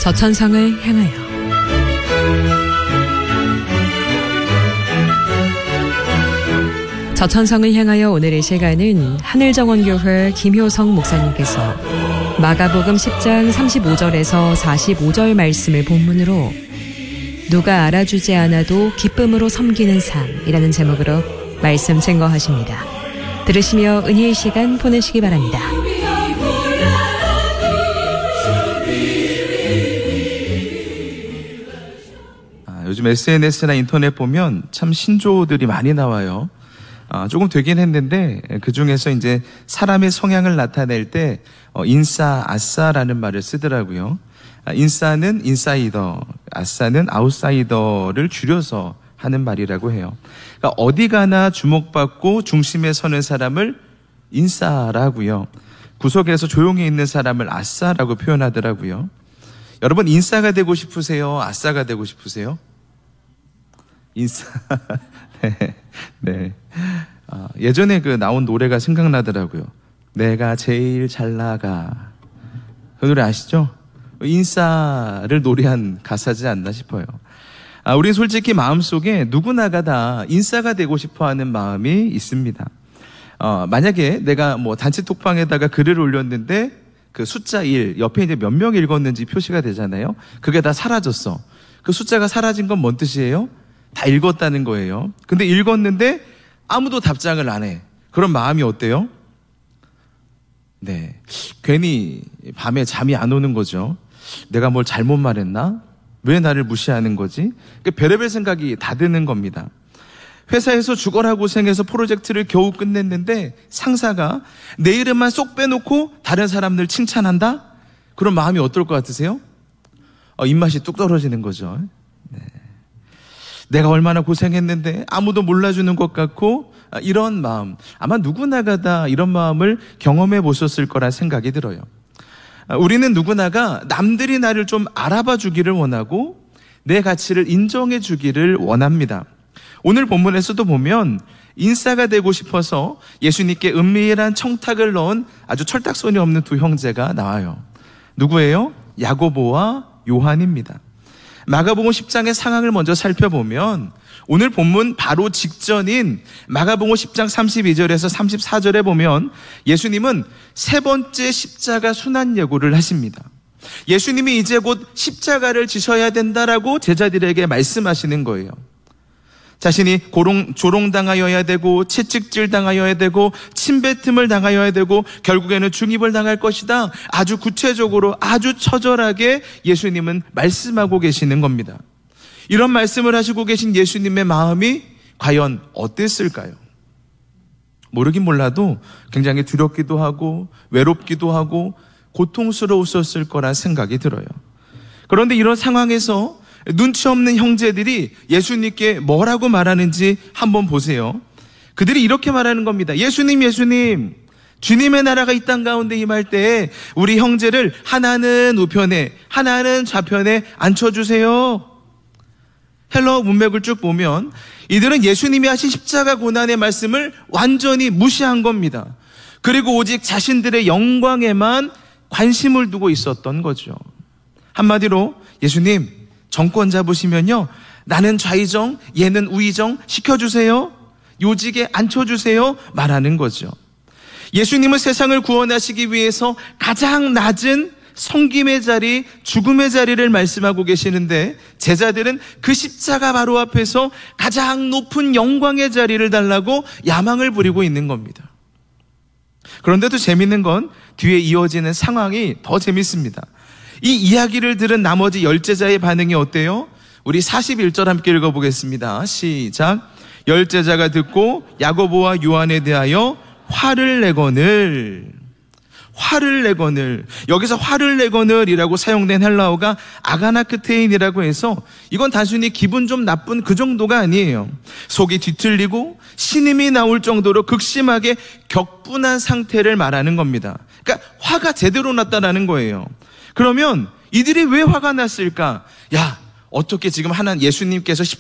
저천성을 향하여. 저천성을 향하여 오늘의 시간은 하늘정원교회 김효성 목사님께서 마가복음 10장 35절에서 45절 말씀을 본문으로 누가 알아주지 않아도 기쁨으로 섬기는 삶이라는 제목으로 말씀 증거하십니다. 들으시며 은혜의 시간 보내시기 바랍니다. 요즘 SNS나 인터넷 보면 참 신조어들이 많이 나와요. 조금 되긴 했는데 그 중에서 이제 사람의 성향을 나타낼 때 인싸, 아싸라는 말을 쓰더라고요. 인싸는 인사이더, 아싸는 아웃사이더를 줄여서 하는 말이라고 해요. 그러니까 어디 가나 주목받고 중심에 서는 사람을 인싸라고요. 구석에서 조용히 있는 사람을 아싸라고 표현하더라고요. 여러분 인싸가 되고 싶으세요? 아싸가 되고 싶으세요? 인싸. 네. 예전에 나온 노래가 생각나더라고요. 내가 제일 잘 나가. 그 노래 아시죠? 인싸를 노래한 가사지 않나 싶어요. 우린 솔직히 마음속에 누구나가 다 인싸가 되고 싶어 하는 마음이 있습니다. 만약에 내가 단체 톡방에다가 글을 올렸는데 그 숫자 1 옆에 이제 몇 명 읽었는지 표시가 되잖아요. 그게 다 사라졌어. 그 숫자가 사라진 건 뭔 뜻이에요? 다 읽었다는 거예요. 근데 읽었는데 아무도 답장을 안 해. 그런 마음이 어때요? 네. 괜히 밤에 잠이 안 오는 거죠. 내가 뭘 잘못 말했나? 왜 나를 무시하는 거지? 별의별 생각이 다 드는 겁니다. 회사에서 죽어라 고생해서 프로젝트를 겨우 끝냈는데 상사가 내 이름만 쏙 빼놓고 다른 사람들 칭찬한다? 그런 마음이 어떨 것 같으세요? 입맛이 뚝 떨어지는 거죠. 네. 내가 얼마나 고생했는데 아무도 몰라주는 것 같고 이런 마음, 아마 누구나가 다 이런 마음을 경험해 보셨을 거라 생각이 들어요. 우리는 누구나가 남들이 나를 좀 알아봐 주기를 원하고 내 가치를 인정해 주기를 원합니다. 오늘 본문에서도 보면 인싸가 되고 싶어서 예수님께 은밀한 청탁을 넣은 아주 철딱선이 없는 두 형제가 나와요. 누구예요? 야고보와 요한입니다. 마가복음 10장의 상황을 먼저 살펴보면 오늘 본문 바로 직전인 마가복음 10장 32절에서 34절에 보면 예수님은 세 번째 십자가 순환 예고를 하십니다. 예수님이 이제 곧 십자가를 지셔야 된다라고 제자들에게 말씀하시는 거예요. 자신이 조롱당하여야 되고 채찍질 당하여야 되고 침뱉음을 당하여야 되고 결국에는 중입을 당할 것이다. 아주 구체적으로 아주 처절하게 예수님은 말씀하고 계시는 겁니다. 이런 말씀을 하시고 계신 예수님의 마음이 과연 어땠을까요? 모르긴 몰라도 굉장히 두렵기도 하고 외롭기도 하고 고통스러웠을 거라 생각이 들어요. 그런데 이런 상황에서 눈치 없는 형제들이 예수님께 뭐라고 말하는지 한번 보세요. 그들이 이렇게 말하는 겁니다. 예수님, 주님의 나라가 이 땅 가운데 임할 때에 우리 형제를 하나는 우편에 하나는 좌편에 앉혀주세요. 헬러 문맥을 쭉 보면 이들은 예수님이 하신 십자가 고난의 말씀을 완전히 무시한 겁니다. 그리고 오직 자신들의 영광에만 관심을 두고 있었던 거죠. 한마디로 예수님 정권 잡으시면요 나는 좌의정 얘는 우의정 시켜주세요. 요직에 앉혀주세요 말하는 거죠. 예수님은 세상을 구원하시기 위해서 가장 낮은 섬김의 자리, 죽음의 자리를 말씀하고 계시는데 제자들은 그 십자가 바로 앞에서 가장 높은 영광의 자리를 달라고 야망을 부리고 있는 겁니다. 그런데도 재밌는 건 뒤에 이어지는 상황이 더 재밌습니다. 이 이야기를 들은 나머지 10제자의 반응이 어때요? 우리 41절 함께 읽어보겠습니다. 시작. 10제자가 듣고 야고보와 요한에 대하여 화를 내거늘. 여기서 화를 내거늘이라고 사용된 헬라어가 아가나크테인이라고 해서 이건 단순히 기분 좀 나쁜 그 정도가 아니에요. 속이 뒤틀리고 신음이 나올 정도로 극심하게 격분한 상태를 말하는 겁니다. 그러니까 화가 제대로 났다라는 거예요. 그러면 이들이 왜 화가 났을까? 야, 어떻게 지금 예수님께서